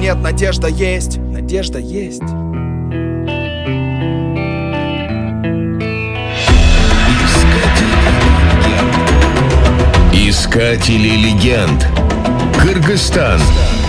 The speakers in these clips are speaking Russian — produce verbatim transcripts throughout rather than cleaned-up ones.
нет, надежда есть. Надежда есть. Искатели легенд. Кыргызстан.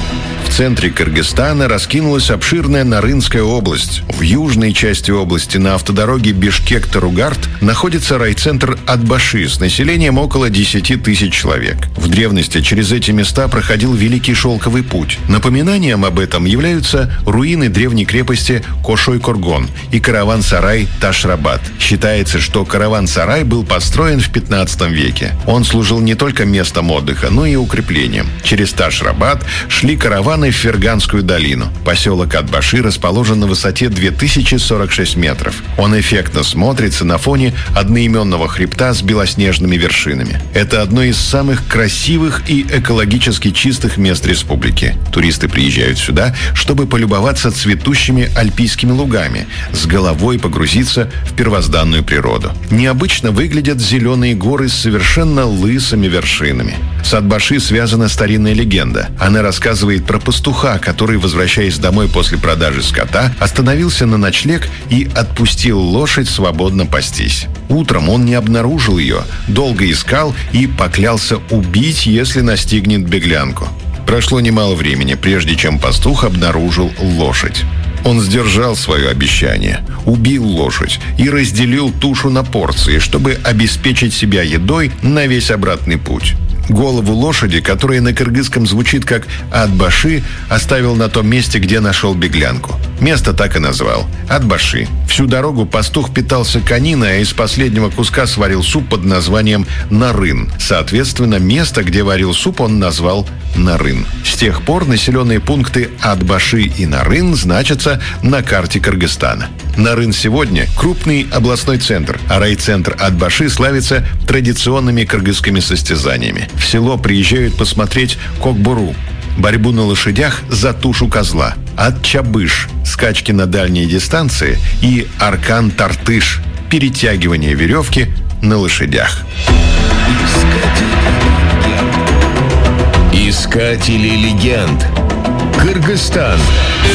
В центре Кыргызстана раскинулась обширная Нарынская область. В южной части области на автодороге Бишкек-Таругарт находится райцентр Атбаши с населением около десяти тысяч человек. В древности через эти места проходил Великий Шелковый путь. Напоминанием об этом являются руины древней крепости Кошой-Коргон и караван-сарай Таш-Рабат. Считается, что караван-сарай был построен в пятнадцатом веке. Он служил не только местом отдыха, но и укреплением. Через Таш-Рабат шли караваны в Ферганскую долину. Поселок Атбаши расположен на высоте две тысячи сорок шесть метров. Он эффектно смотрится на фоне одноименного хребта с белоснежными вершинами. Это одно из самых красивых и экологически чистых мест республики. Туристы приезжают сюда, чтобы полюбоваться цветущими альпийскими лугами, с головой погрузиться в первозданную природу. Необычно выглядят зеленые горы с совершенно лысыми вершинами. С Атбаши связана старинная легенда. Она рассказывает про пастуха, который, возвращаясь домой после продажи скота, остановился на ночлег и отпустил лошадь свободно пастись. Утром он не обнаружил ее, долго искал и поклялся убить, если настигнет беглянку. Прошло немало времени, прежде чем пастух обнаружил лошадь. Он сдержал свое обещание, убил лошадь и разделил тушу на порции, чтобы обеспечить себя едой на весь обратный путь. Голову лошади, которая на кыргызском звучит как Атбаши, оставил на том месте, где нашел беглянку. Место так и назвал – Атбаши. Всю дорогу пастух питался кониной, а из последнего куска сварил суп под названием Нарын. Соответственно, место, где варил суп, он назвал Нарын. С тех пор населенные пункты Атбаши и Нарын значатся на карте Кыргызстана. Нарын сегодня – крупный областной центр, а райцентр Атбаши славится традиционными кыргызскими состязаниями. В село приезжают посмотреть кокбуру – борьбу на лошадях за тушу козла, ат-чабыш – скачки на дальние дистанции и аркан-тартыш – перетягивание веревки на лошадях. Искатели легенд. Кыргызстан.